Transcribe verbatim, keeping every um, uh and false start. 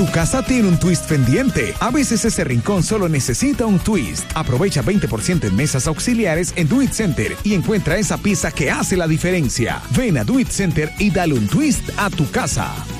Tu casa tiene un twist pendiente. A veces ese rincón solo necesita un twist. Aprovecha veinte por ciento en mesas auxiliares en Do It Center y encuentra esa pieza que hace la diferencia. Ven a Do It Center y dale un twist a tu casa.